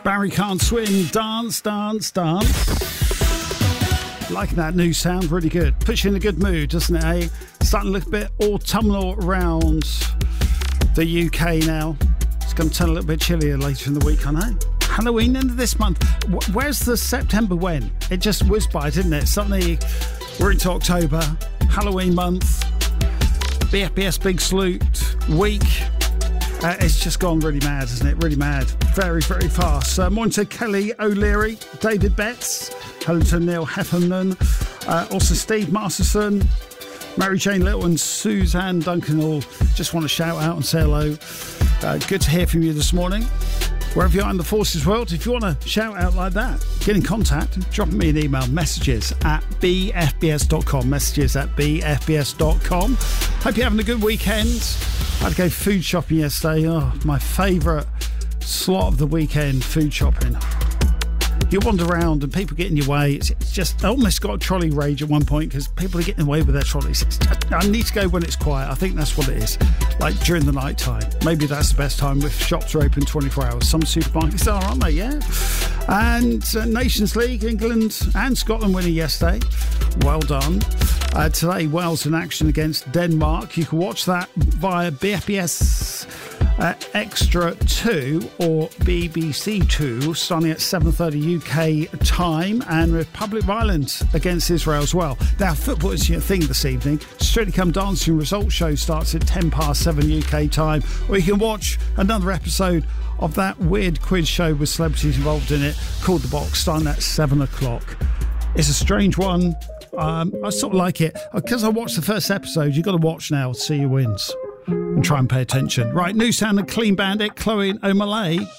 Barry Can't Swim, dance, dance, dance. Liking that new sound, really good. Puts you in a good mood, doesn't it, eh? Starting to look a bit autumnal around the UK now. It's going to turn a little bit chillier later in the week, I know. Halloween end of this month. Where's the September when? It just whizzed by, didn't it? Suddenly we're into October, Halloween month, BFBS Big Salute week. It's just gone really mad, isn't it? Really mad. Very, very fast. Morning to Kelly O'Leary, David Betts, hello to Neil Heffernan, also Steve Masterson, Mary Jane Little and Suzanne Duncan all just want to shout out and say hello. Good to hear from you this morning. Wherever you are in the forces world, if you want to shout out like that, get in contact, drop me an email, messages@bfbs.com, messages@bfbs.com. Hope you're having a good weekend. I had to go food shopping yesterday. Oh, my favourite slot of the weekend, food shopping. You wander around and people get in your way. It's just, I almost got a trolley rage at one point because people are getting away with their trolleys. I need to go when it's quiet. I think that's what it is. Like during the night time. Maybe that's the best time if shops are open 24 hours. Some supermarkets are, aren't they? Yeah. And Nations League, England and Scotland winning yesterday. Well done. Today, Wales in action against Denmark. You can watch that via BFBS Extra 2 or BBC 2 starting at 7:30 UK time, and Republic of Ireland against Israel as well. Now, football is your thing this evening. Strictly Come Dancing results show starts at 7:10 UK time, or you can watch another episode of that weird quiz show with celebrities involved in it called The Box, starting at 7 o'clock. It's a strange one. I sort of like it because I watched the first episode. You've got to watch now to see who wins and try and pay attention. Right, new sound of Clean Bandit, Chloe and O'Malley.